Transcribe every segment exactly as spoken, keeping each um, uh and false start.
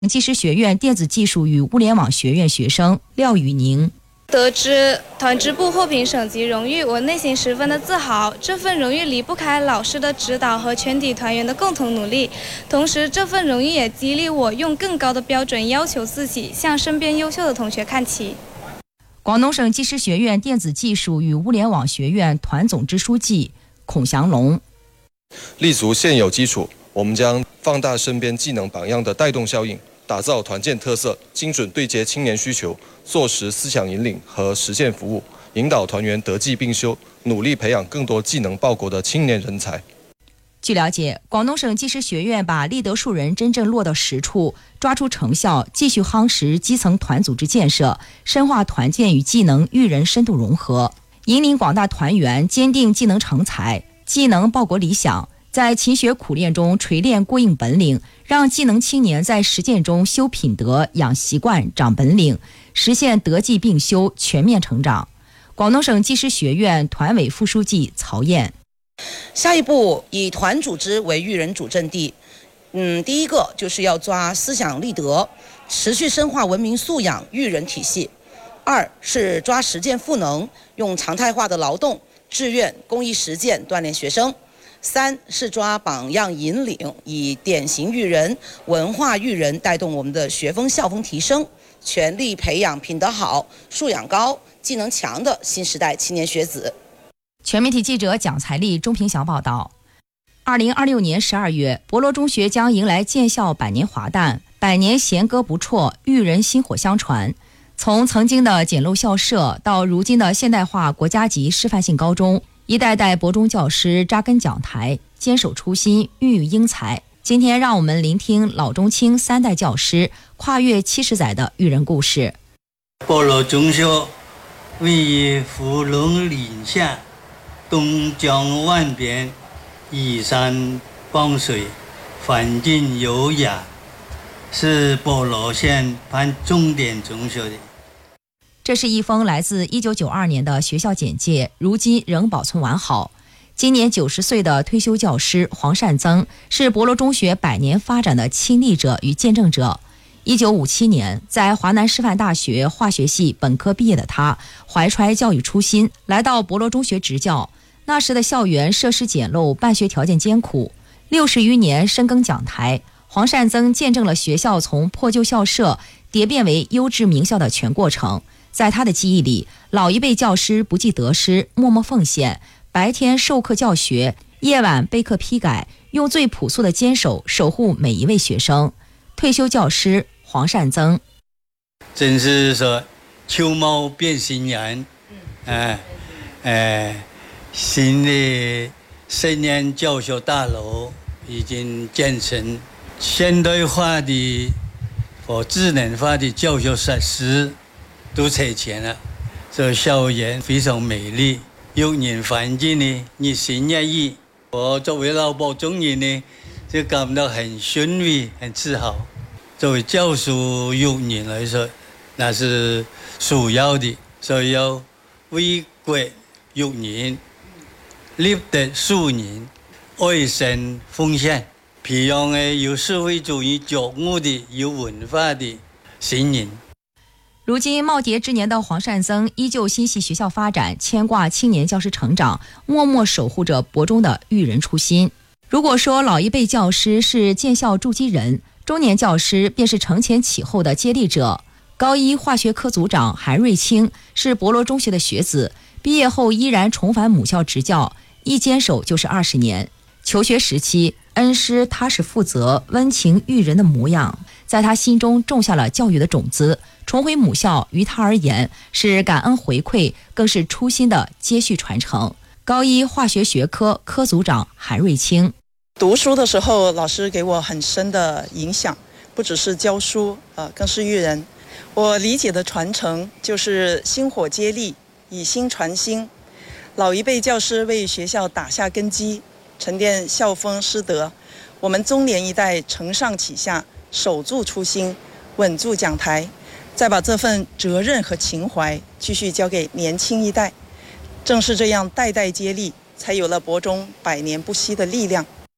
技师学院电子技术与物联网学院学生廖宇宁。 得知团支部获评省级荣誉，我内心十分的自豪。这份荣誉离不开老师的指导和全体团员的共同努力，同时这份荣誉也激励我用更高的标准要求自己，向身边优秀的同学看齐。 广东省技师学院电子技术与物联网学院团总支书记孔祥龙。 立足现有基础，我们将放大身边技能榜样的带动效应，打造团建特色，精准对接青年需求，落实思想引领和实践服务，引导团员德技并修，努力培养更多技能报国的青年人才。 据了解，广东省技师学院把立德树人真正落到实处，抓出成效，继续夯实基层团组织建设，深化团建与技能育人深度融合，引领广大团员坚定技能成才，技能报国理想，在勤学苦练中锤炼过硬本领，让技能青年在实践中修品德、养习惯、长本领，实现德技并修全面成长。广东省技师学院团委副书记曹燕。 下一步以团组织为育人主阵地，嗯，第一个就是要抓思想立德，持续深化文明素养育人体系；二是抓实践赋能，用常态化的劳动、志愿、公益实践锻炼学生；三是抓榜样引领，以典型育人、文化育人带动我们的学风校风提升，全力培养品德好、素养高、技能强的新时代青年学子。 全媒体记者蒋才丽、钟平晓报道。二零二六年十二月，博罗中学将迎来建校百年华诞，百年弦歌不辍，育人薪火相传。从曾经的简陋校舍到如今的现代化国家级示范性高中，一代代博中教师扎根讲台，坚守初心，孕育英才。今天让我们聆听老中青三代教师跨越七十载的育人故事。 博罗中学位于福隆岭下，东江万边，依山傍水，环境优雅，是博罗县办重点中学的。 这是一封来自一九九二年的学校简介，如今仍保存完好。今年九十岁的退休教师黄善增是博罗中学百年发展的亲历者与见证者。一九五七年，在华南师范大学化学系本科毕业的他，怀揣教育初心，来到博罗中学执教。那时的校园设施简陋，办学条件艰苦。六十余年深耕讲台，黄善增见证了学校从破旧校舍蝶变为优质名校的全过程。在他的记忆里，老一辈教师不计得失，默默奉献，白天授课教学，夜晚备课批改，用最朴素的坚守守护每一位学生。退休教师黄善增， 真是说秋猫变新人，哎哎，新的十年教学大楼已经建成，现代化的和智能化的教学设施都拆迁了，这校园非常美丽，幼年环境呢日新月异。我作为老博中人呢，就感到很欣慰、很自豪。作为教书育人来说，那是首要的，所以要为国育人，立德树人，爱生奉献，培养的有社会主义觉悟的、有文化的新人。 如今耄耋之年的黄善增依旧心系学校发展，牵挂青年教师成长，默默守护着博中的育人初心。如果说老一辈教师是建校筑基人，中年教师便是承前启后的接力者。高一化学科组长韩瑞清是博罗中学的学子，毕业后依然重返母校执教，一坚守就是二十年。求学时期，恩师踏实负责、温情育人的模样，在他心中种下了教育的种子。重回母校于他而言是感恩回馈，更是初心的接续传承。高一化学学科科组长韩瑞清， 读书的时候，老师给我很深的影响，不只是教书，呃，更是育人。我理解的传承就是薪火接力，以薪传薪。老一辈教师为学校打下根基，沉淀校风师德。我们中年一代承上启下，守住初心，稳住讲台，再把这份责任和情怀继续交给年轻一代。正是这样代代接力，才有了博中百年不息的力量。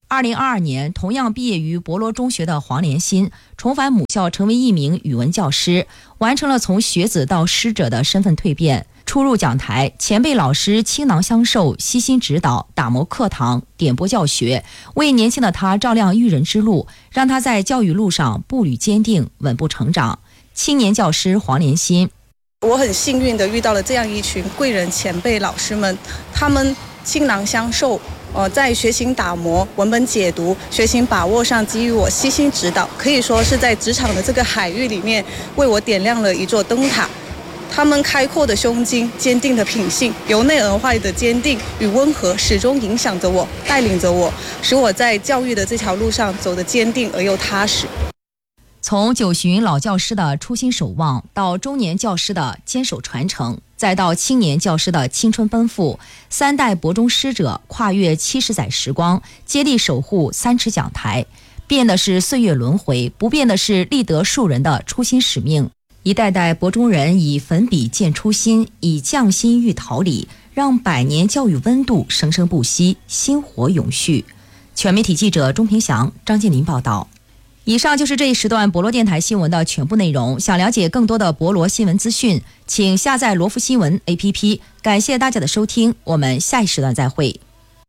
二零二二年，同样毕业于博罗中学的黄连新重返母校，成为一名语文教师，完成了从学子到师者的身份蜕变。初入讲台，前辈老师倾囊相授，悉心指导，打磨课堂，点拨教学，为年轻的他照亮育人之路，让他在教育路上步履坚定，稳步成长。青年教师黄连新， 我很幸运地遇到了这样一群贵人前辈老师们，他们倾囊相授，呃，在学习打磨、文本解读、学习把握上给予我悉心指导，可以说是在职场的这个海域里面为我点亮了一座灯塔。他们开阔的胸襟、坚定的品性、由内而外的坚定与温和，始终影响着我，带领着我，使我在教育的这条路上走得坚定而又踏实。 从九旬老教师的初心守望，到中年教师的坚守传承，再到青年教师的青春奔赴，三代博中师者跨越七十载时光，接力守护三尺讲台。变的是岁月轮回，不变的是立德树人的初心使命。一代代博中人以粉笔见初心，以匠心喻桃李，让百年教育温度生生不息，薪火永续。全媒体记者钟平祥、张建林报道。以上就是这一时段博罗电台新闻的全部内容。想了解更多的博罗新闻资讯，请下载罗福新闻 A P P。感谢大家的收听，我们下一时段再会。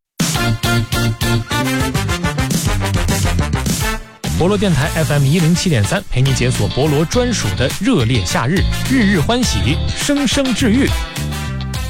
博罗电台 F M 一零七点三，陪你解锁博罗专属的热烈夏日，日日欢喜，生生治愈。